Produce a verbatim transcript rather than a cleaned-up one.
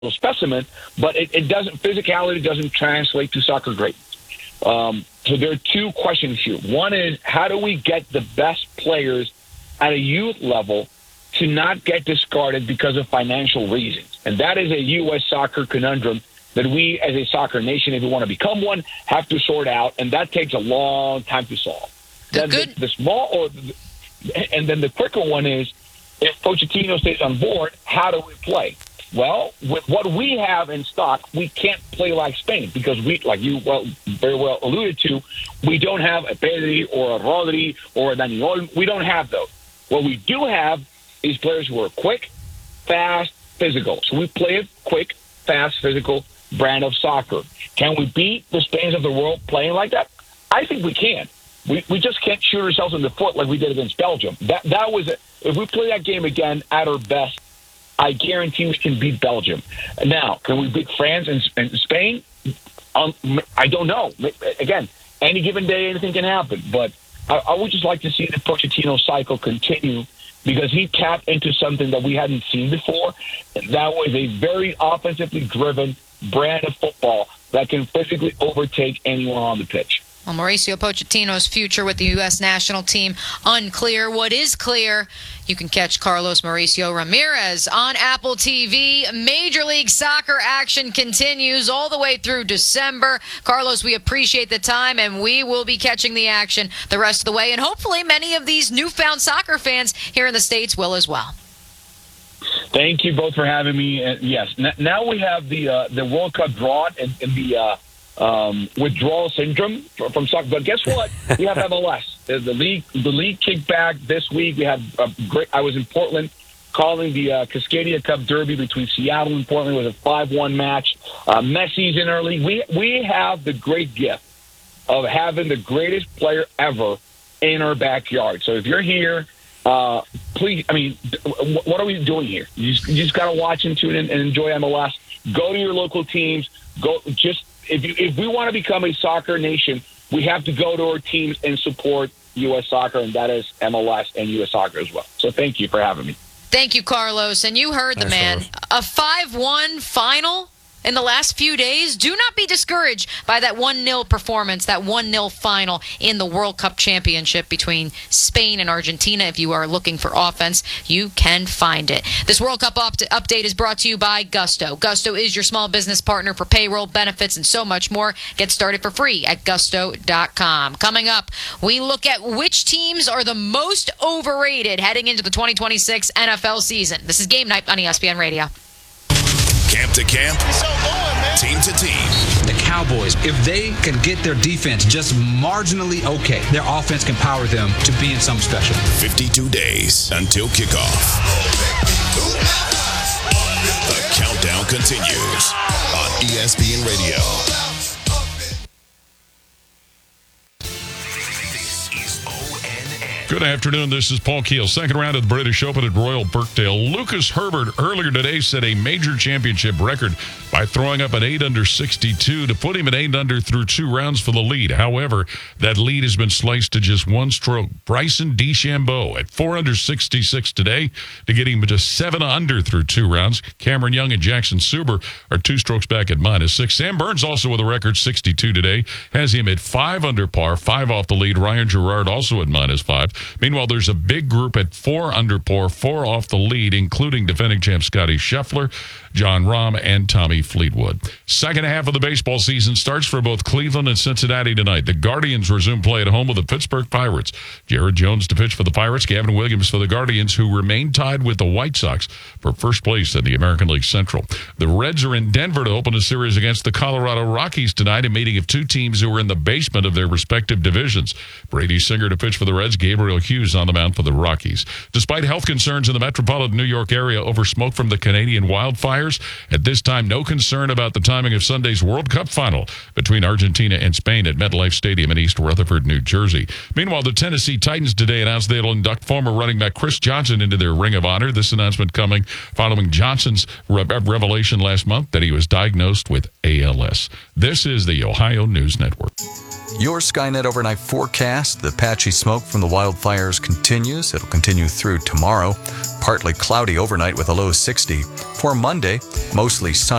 specimen, but it, it doesn't, physicality doesn't translate to soccer greatness. Um, so there are two questions here. One is, how do we get the best players at a youth level to not get discarded because of financial reasons? And that is a U S soccer conundrum that we, as a soccer nation, if we want to become one, have to sort out, and that takes a long time to solve. The then good- the, the small, or the, and then the quicker one is, if Pochettino stays on board, how do we play? Well, with what we have in stock, we can't play like Spain because we, like you well, very well alluded to, we don't have a Pedri or a Rodri or a Daniel. We don't have those. What we do have is players who are quick, fast, physical. So we play a quick, fast, physical brand of soccer. Can we beat the Spains of the world playing like that? I think we can. We we just can't shoot ourselves in the foot like we did against Belgium. That that was a, if we play that game again at our best, I guarantee we can beat Belgium. Now, can we beat France and, and Spain? Um, I don't know. Again, any given day, anything can happen. But I, I would just like to see the Pochettino cycle continue because he tapped into something that we hadn't seen before. That was a very offensively driven brand of football that can physically overtake anyone on the pitch. Well, Mauricio Pochettino's future with the U S national team unclear. What is clear, you can catch Carlos Mauricio Ramirez on Apple T V. Major League Soccer action continues all the way through December. Carlos, we appreciate the time, and we will be catching the action the rest of the way. And hopefully many of these newfound soccer fans here in the States will as well. Thank you both for having me. And yes, n- now we have the uh, the World Cup drawn and, and the uh, um, withdrawal syndrome from, from soccer. But guess what? We have M L S. The, the league the league kicked back this week. We had a great. I was in Portland calling the uh, Cascadia Cup Derby between Seattle and Portland. It was a five one match. Uh, Messi's in our league. We we have the great gift of having the greatest player ever in our backyard. So if you're here, Uh, please, I mean, what are we doing here? You just, you just got to watch and tune in and enjoy M L S. Go to your local teams. Go just if you, if we want to become a soccer nation, we have to go to our teams and support U S soccer, and that is M L S and U S soccer as well. So thank you for having me. Thank you, Carlos. And you heard the Thanks, man. Carlos. A five one final in the last few days. Do not be discouraged by that one nil performance, that one nil final in the World Cup Championship between Spain and Argentina. If you are looking for offense, you can find it. This World Cup op- update is brought to you by Gusto. Gusto is your small business partner for payroll, benefits, and so much more. Get started for free at gusto dot com. Coming up, we look at which teams are the most overrated heading into the twenty twenty-six N F L season. This is Game Night on E S P N Radio. Camp to camp, team to team. The Cowboys, if they can get their defense just marginally okay, their offense can power them to being something special. fifty-two days until kickoff. The countdown continues on E S P N Radio. Good afternoon. This is Paul Keel. Second round of the British Open at Royal Birkdale. Lucas Herbert earlier today set a major championship record by throwing up an eight under sixty-two to put him at eight under through two rounds for the lead. However, that lead has been sliced to just one stroke. Bryson DeChambeau at four under sixty-six today to get him to seven under through two rounds. Cameron Young and Jackson Suber are two strokes back at minus six. Sam Burns also with a record sixty-two today has him at five under par, five off the lead. Ryan Gerard also at minus five. Meanwhile, there's a big group at four under par, four off the lead, including defending champ Scotty Scheffler, John Rahm, and Tommy Fleetwood. Second half of the baseball season starts for both Cleveland and Cincinnati tonight. The Guardians resume play at home with the Pittsburgh Pirates. Jared Jones to pitch for the Pirates, Gavin Williams for the Guardians, who remain tied with the White Sox for first place in the American League Central. The Reds are in Denver to open a series against the Colorado Rockies tonight, a meeting of two teams who are in the basement of their respective divisions. Brady Singer to pitch for the Reds, Gabriel Hughes on the mound for the Rockies. Despite health concerns in the metropolitan New York area over smoke from the Canadian wildfires, at this time, no concern about the timing of Sunday's World Cup final between Argentina and Spain at MetLife Stadium in East Rutherford, New Jersey. Meanwhile, the Tennessee Titans today announced they'll induct former running back Chris Johnson into their Ring of Honor. This announcement coming following Johnson's re- revelation last month that he was diagnosed with A L S. This is the Ohio News Network. Your Skynet overnight forecast. The patchy smoke from the wildfires continues. It'll continue through tomorrow. Partly cloudy overnight with a low sixty. For Monday, mostly sunny.